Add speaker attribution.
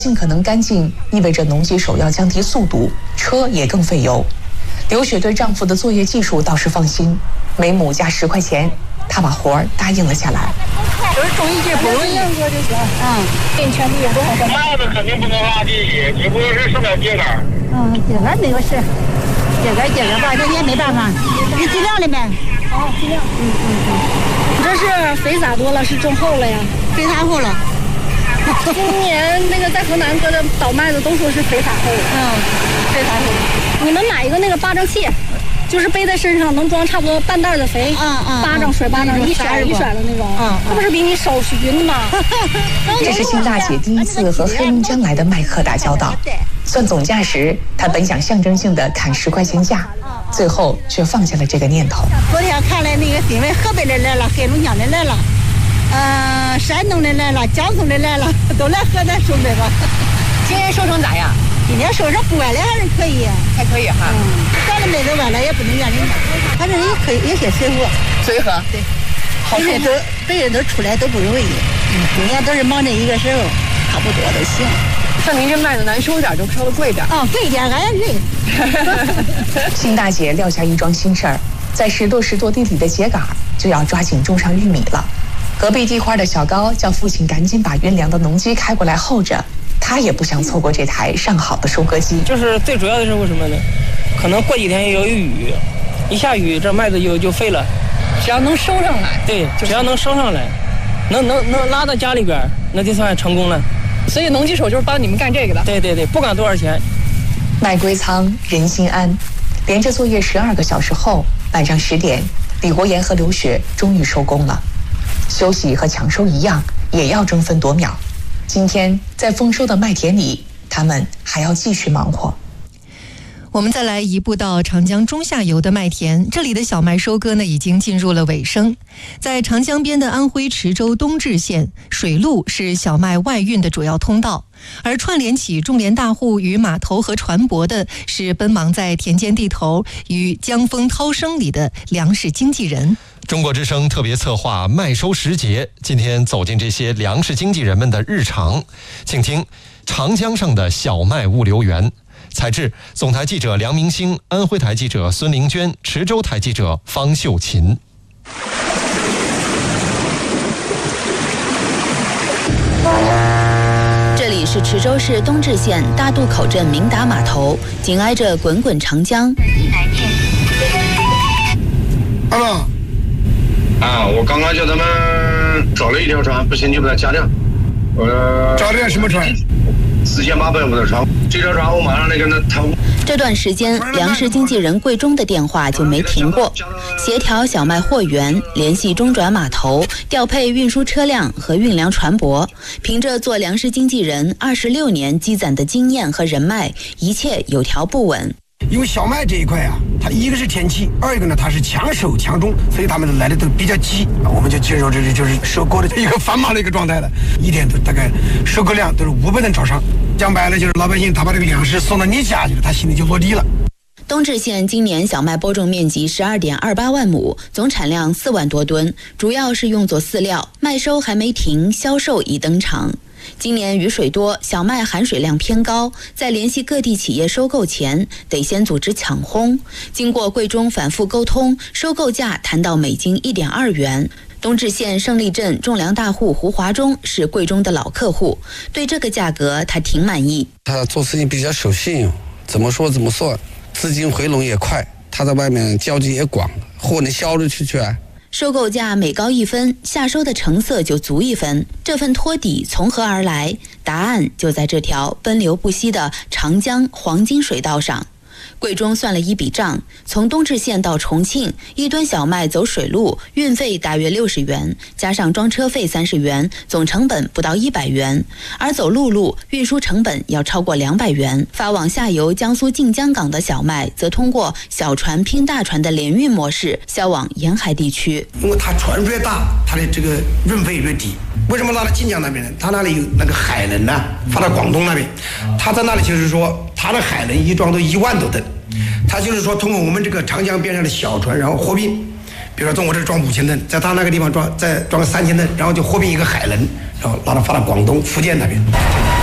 Speaker 1: 尽可能干净意味着农机手要降低速度，车也更费油。刘雪对丈夫的作业技术倒是放心，每亩加10块钱，她把活儿答应了下来。
Speaker 2: 就是种一节不容易，就行。给你全部用多少钱？
Speaker 3: 麦子肯定不能拉地，只不过是剩点秸秆。
Speaker 2: 秸秆那个是秸秆吧，这也没办法。你尽量了没？尽量。你这是肥撒多了，是种厚了呀？肥撒厚了。今年那个在河南搁的倒麦子都说是肥撒厚了。肥撒厚了。你们买一个那个巴掌器。就是背在身上能装差不多半袋的肥，巴掌甩巴掌，一甩一甩的那种，这不是比你手匀吗？
Speaker 1: 这是辛大姐第一次和黑龙江来的麦客打交道。算总价时，她本想象征性的砍10块钱价，最后却放下了这个念头。
Speaker 2: 昨天看来那个新闻，河北的来了，黑龙江的来了，山东的来了，江苏的来了，都来河南收这个。
Speaker 4: 今年收成咋样？
Speaker 2: 今年收成不歪了还是可以，
Speaker 4: 还可以哈。
Speaker 2: 咱的麦子歪了也不能怨人家，反正也可以，也些随和。
Speaker 4: 随和，
Speaker 2: 对。别人都出来都不容易，中间都是忙着一个时候，差不多都行。
Speaker 4: 像您这麦子难收点，就稍微贵点。
Speaker 2: 贵一点俺也认。
Speaker 1: 辛大姐撂下一桩心事儿，在10多地里的秸秆就要抓紧种上玉米了。隔壁地块的小高叫父亲赶紧把运粮的农机开过来候着。他也不想错过这台上好的收割机。
Speaker 5: 就是最主要的是为什么呢？可能过几天也有雨，一下雨这麦子就废了。
Speaker 4: 只要能收上来，
Speaker 5: 对，只要能收上来，能拉到家里边，那就算成功了。
Speaker 4: 所以农机手就是帮你们干这个的。
Speaker 5: 对，不管多少钱。
Speaker 1: 麦归仓，人心安。连着作业12个小时后，晚上10点，李国岩和刘雪终于收工了。休息和抢收一样，也要争分夺秒。今天在丰收的麦田里，他们还要继续忙活。
Speaker 6: 我们再来移步到长江中下游的麦田，这里的小麦收割呢已经进入了尾声。在长江边的安徽池州东至县，水路是小麦外运的主要通道，而串联起种联大户与码头和船舶的是奔忙在田间地头与江风涛声里的粮食经纪人。
Speaker 7: 中国之声特别策划麦收时节，今天走进这些粮食经纪人们的日常，请听长江上的小麦物流园。采制总台记者梁明星，安徽台记者孙玲娟，池州台记者方秀琴。
Speaker 8: 这里是池州市东至县大渡口镇明达码头，紧挨着滚滚长江。
Speaker 3: 我刚刚叫他们找了一条船，不行就把它加量。
Speaker 9: 找的什么船
Speaker 3: ？4850的船。这条船我马上来跟他谈。
Speaker 8: 这段时间，粮食经纪人桂忠的电话就没停过，协调小麦货源，联系中转码头，调配运输车辆和运粮船舶。凭着做粮食经纪人26年积攒的经验和人脉，一切有条不紊。
Speaker 9: 因为小麦这一块啊，它一个是天气，二一个呢它是强收强种，所以他们来的都比较急。我们就进入这里就是收割的一个繁忙的一个状态了，一天都大概收割量都是500吨朝上。讲白了就是老百姓他把这个粮食送到你家去了，他心里就落地了。
Speaker 8: 东至县今年小麦播种面积12.28万亩，总产量4万多吨，主要是用作饲料。麦收还没停，销售已登场。今年雨水多，小麦含水量偏高，在联系各地企业收购前，得先组织抢烘。经过桂中反复沟通，收购价谈到每斤1.2元。东至县胜利镇种粮大户胡华忠是桂中的老客户，对这个价格他挺满意。
Speaker 10: 他做事情比较守信用，怎么说怎么算，资金回笼也快，他在外面交际也广，货能销出去啊。
Speaker 8: 收购价每高1分，下收的成色就足1分。这份托底从何而来？答案就在这条奔流不息的长江黄金水道上。桂中算了一笔账，从东至县到重庆，1吨小麦走水路，运费大约60元，加上装车费30元，总成本不到100元。而走陆路，运输成本要超过200元。发往下游江苏晋江港的小麦，则通过小船拼大船的联运模式，销往沿海地区。
Speaker 9: 因为它船越大，它的这个运费越低。为什么拉到晋江那边呢？他那里有那个海轮呢，发到广东那边，他在那里就是说，他的海轮一装都1万多吨。他就是说，通过我们这个长江边上的小船，然后货运，比如说从我这装5000吨，在他那个地方再装个3000吨，然后就货运一个海轮，然后发到广东、福建那边。